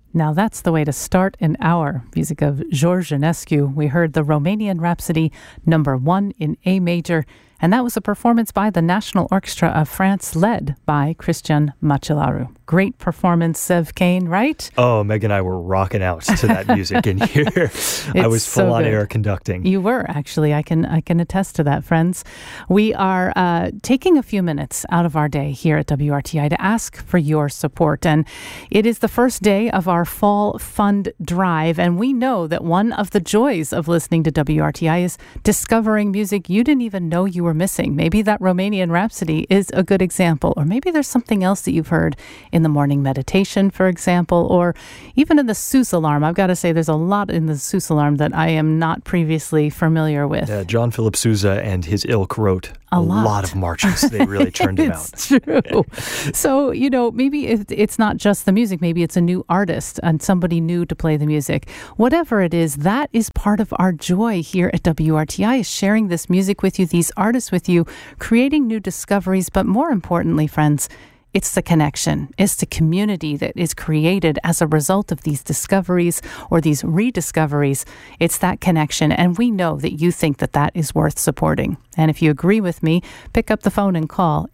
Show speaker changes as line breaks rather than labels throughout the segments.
Now that's the way to start an hour. Music of George Enescu. We heard the Romanian Rhapsody #1 in A major, and that was a performance by the National Orchestra of France, led by Cristian Macelaru. Great performance, Zev Kane, right?
Oh, Meg and I were rocking out to that music in here. I was full on air conducting.
You were, actually. I can attest to that, friends. We are taking a few minutes out of our day here at WRTI to ask for your support. And it is the first day of our Fall Fund Drive. And we know that one of the joys of listening to WRTI is discovering music you didn't even know you were missing. Maybe that Romanian Rhapsody is a good example. Or maybe there's something else that you've heard in the morning meditation, for example, or even in the Seuss alarm. I've got to say there's a lot in the Seuss alarm that I am not previously familiar with.
John Philip Sousa and his ilk wrote a lot of marches. They really turned him out.
It's true. So, maybe it's not just the music. Maybe it's a new artist and somebody new to play the music. Whatever it is, that is part of our joy here at WRTI, is sharing this music with you, these artists with you, creating new discoveries. But more importantly, friends, it's the connection. It's the community that is created as a result of these discoveries or these rediscoveries. It's that connection. And we know that you think that that is worth supporting. And if you agree with me, pick up the phone and call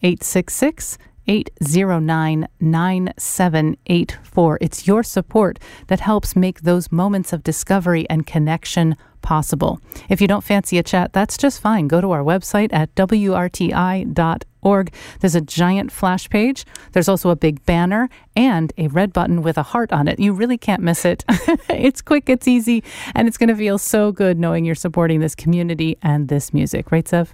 866-809-9784. It's your support that helps make those moments of discovery and connection possible. If you don't fancy a chat, that's just fine. Go to our website at wrti.org. There's a giant flash page. There's also a big banner and a red button with a heart on it. You really can't miss it. It's quick, it's easy, and it's going to feel so good knowing you're supporting this community and this music. Right, Zev?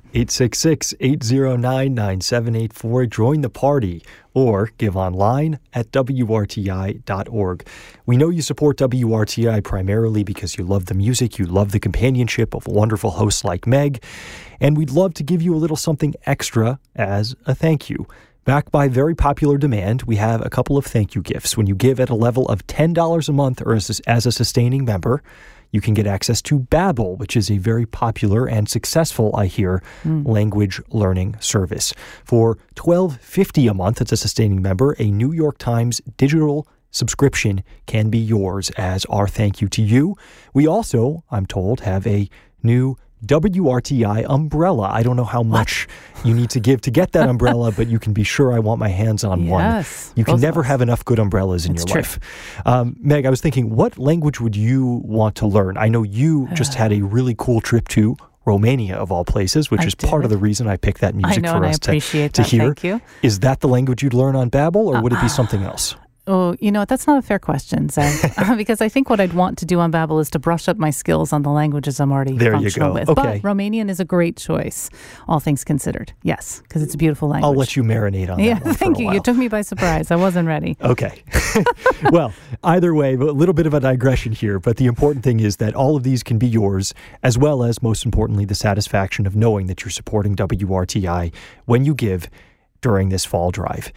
866-809-9784. Join the party or give online at wrti.org. We know you support WRTI primarily because you love the music, you love the companionship of wonderful hosts like Meg, and we'd love to give you a little something extra as a thank you. Backed by very popular demand, we have a couple of thank you gifts. When you give at a level of $10 a month or as a sustaining member, you can get access to Babbel, which is a very popular and successful, I hear, language learning service. For $12.50 a month as a sustaining member, a New York Times digital subscription can be yours as our thank you to you. We also, I'm told, have a new WRTI umbrella. I don't know how much you need to give to get that umbrella, but you can be sure I want my hands on one. You can never have enough good umbrellas in your life. Meg, I was thinking, what language would you want to learn? I know you just had a really cool trip to Romania, of all places, which is part of the reason I picked that music for us to hear.
Thank you.
Is that the language you'd learn on Babbel, or would it be something else?
Oh, that's not a fair question, Zev, because I think what I'd want to do on Babbel is to brush up my skills on the languages I'm already functional with.
Okay.
But Romanian is a great choice, all things considered. Yes, because it's a beautiful language.
I'll let you marinate on that one
thank
for a
you.
while.
You took me by surprise. I wasn't ready.
Okay. Well, either way, a little bit of a digression here, but the important thing is that all of these can be yours, as well as, most importantly, the satisfaction of knowing that you're supporting WRTI when you give during this fall drive.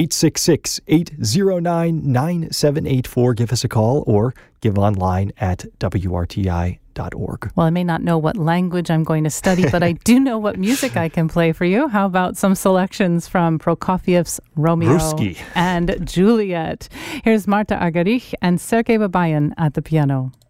866-809-9784. Give us a call or give online at wrti.org.
Well, I may not know what language I'm going to study, but I do know what music I can play for you. How about some selections from Prokofiev's Romeo and Juliet? Here's Marta Argerich and Sergei Babayan at the piano.